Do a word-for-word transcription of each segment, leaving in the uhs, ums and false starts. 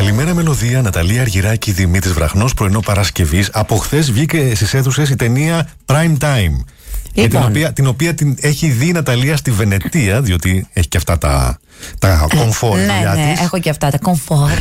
Καλημέρα Μελωδία, Ναταλία Αργυράκη, Δημήτρης Βραχνός, πρωινό Παρασκευής. Από χθες βγήκε στις αίθουσες η ταινία Prime Time. Για την οποία, την οποία την έχει δει η Ναταλία στη Βενετία, διότι έχει και αυτά τα, τα κομφόρ. Ναι, ναι, έχω και αυτά τα κομφόρ.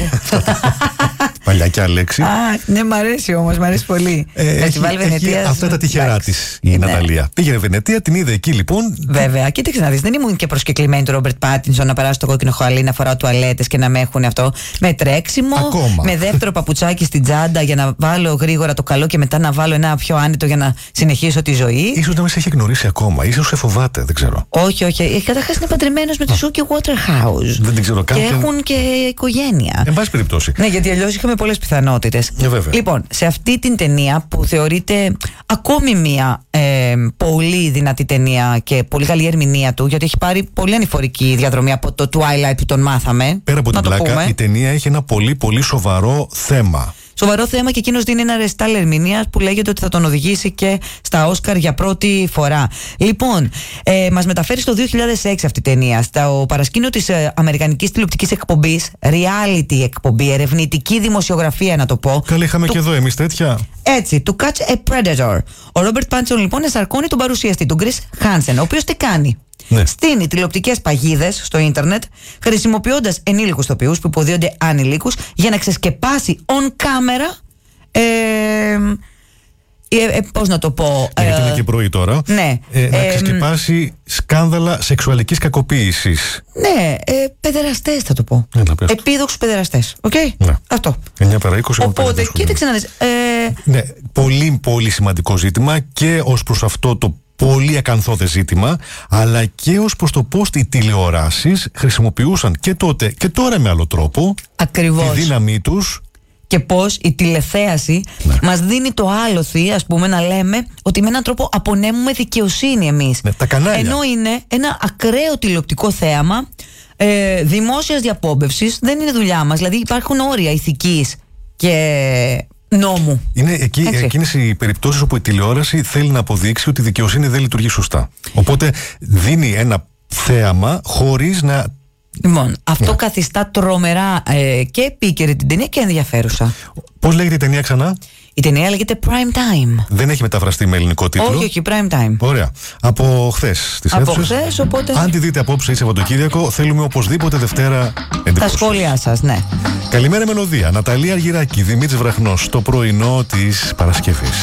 Παλιακιά λέξη. Α, ναι, μ' αρέσει όμως, μ' αρέσει πολύ. Ε, έχει, έχει αυτά τα τυχερά της η ναι. Ναταλία. Πήγαινε Βενετία, την είδε εκεί λοιπόν. Βέβαια, κοίταξε να δεις, δεν ήμουν και προσκεκλημένη του Ρόμπερτ Πάτινσον να περάσω το κόκκινο χαλί, να φοράω τουαλέτες και να με έχουν αυτό. Με τρέξιμο, ακόμα. Με δεύτερο παπουτσάκι στην τσάντα για να βάλω γρήγορα το καλό και μετά να βάλω ένα πιο άνετο για να συνεχίσω τη ζωή. Ίσως να με σε έχει γνωρίσει ακόμα, ίσως σε φοβάται, δεν ξέρω. Όχι, όχι. Καταρχάς είναι παντρεμένος με τη Σούκη Waterhouse. Δεν την ξέρω καν. Και έχουν και οικογένεια. Εν πάση περιπτώσει. Ναι, γιατί αλλιώς είχαμε πολλές πιθανότητες. Ε, λοιπόν, σε αυτή την ταινία που θεωρείται ακόμη μία ε, πολύ δυνατή ταινία και πολύ καλή ερμηνεία του, γιατί έχει πάρει πολύ ανηφορική διαδρομή από το Twilight που τον μάθαμε. Πέρα από την πλάκα, πούμε. Η ταινία έχει ένα πολύ πολύ σοβαρό θέμα. Σοβαρό θέμα και εκείνος δίνει ένα ρεστάλ ερμηνείας που λέγεται ότι θα τον οδηγήσει και στα Όσκαρ για πρώτη φορά. Λοιπόν, ε, μας μεταφέρει στο δύο χιλιάδες έξι αυτή η ταινία, στο παρασκήνιο της ε, αμερικανικής τηλεοπτικής εκπομπής, reality εκπομπή, ερευνητική δημοσιογραφία να το πω. Καλά, είχαμε του... και εδώ εμείς τέτοια. Έτσι, to catch a predator. Ο Ρόμπερτ Πάντσον λοιπόν εσαρκώνει τον παρουσιαστή, τον Chris Hansen, ο οποίος τι κάνει. Ναι. Στείνει τηλεοπτικές παγίδες στο ίντερνετ, χρησιμοποιώντας ενήλικους τοπιούς που υποδίονται ανηλίκους για να ξεσκεπάσει on camera. Ε, ε, ε, πώς να το πω. Ε, γιατί είναι και πρωί τώρα. Ναι. Ε, να ε, ξεσκεπάσει σκάνδαλα σεξουαλικής κακοποίησης. Ναι, ε, παιδεραστές θα το πω. Ναι, επίδοξους παιδεραστές. Οκ. Okay? Ναι. Αυτό. εννιά παρά είκοσι. Οπότε, κοίταξε να δεις. Ε, ναι, πολύ πολύ σημαντικό ζήτημα και ως προς αυτό το πολύ ακαθόδες ζήτημα, αλλά και ως προς το πώς οι τηλεοράσεις χρησιμοποιούσαν και τότε και τώρα με άλλο τρόπο ακριβώς. Τη δύναμή τους. Και πώς η τηλεθέαση ναι. μας δίνει το άλοθη, ας πούμε, να λέμε ότι με έναν τρόπο απονέμουμε δικαιοσύνη εμείς. Ναι, τα κανάλια. Ενώ είναι ένα ακραίο τηλεοπτικό θέαμα ε, δημόσιας διαπόμπευσης, δεν είναι δουλειά μας. Δηλαδή υπάρχουν όρια ηθικής και νόμου. Είναι εκεί, εκείνες οι περιπτώσεις όπου η τηλεόραση θέλει να αποδείξει ότι η δικαιοσύνη δεν λειτουργεί σωστά. Οπότε δίνει ένα θέαμα χωρίς να. Λοιπόν, αυτό ναι. καθιστά τρομερά ε, και επίκαιρη την ταινία και ενδιαφέρουσα. Πώς λέγεται η ταινία ξανά? Η ταινία λέγεται Prime Time. Δεν έχει μεταφραστεί με ελληνικό τίτλο. Όχι, όχι, Prime Time. Ωραία. Από χθες στις Από αίθουσες. χθες, οπότε. Αν τη δείτε απόψε ή Σαββατοκύριακο, θέλουμε οπωσδήποτε Δευτέρα εντυπώσεις. Τα σχόλιά σας, ναι. Καλημέρα Μελωδία. Ναταλία Αργυράκη, Δημήτρης Βραχνός, το πρωινό της Παρασκευής.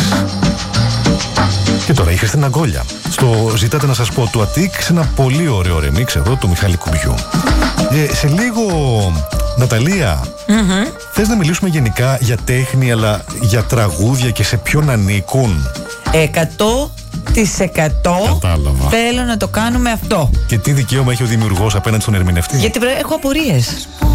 Και τώρα η Χριστίνα Γκόλια. Στο ζητάτε να σας πω του Αττικ σε ένα πολύ ωραίο ρεμίξ εδώ του Μιχάλη Κουμπιού. Ε, σε λίγο, Ναταλία, mm-hmm. θες να μιλήσουμε γενικά για τέχνη, αλλά για τραγούδια και σε ποιον ανήκουν? Εκατό της εκατό θέλω να το κάνουμε αυτό. Και τι δικαίωμα έχει ο δημιουργός απέναντι στον ερμηνευτή? Γιατί έχω απορίες.